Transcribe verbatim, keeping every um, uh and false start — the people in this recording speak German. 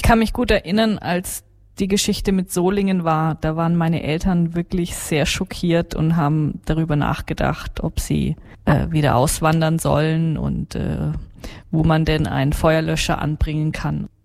kann mich gut erinnern, als die Geschichte mit Solingen war, da waren meine Eltern wirklich sehr schockiert und haben darüber nachgedacht, ob sie äh, wieder auswandern sollen und äh, wo man denn einen Feuerlöscher anbringen kann.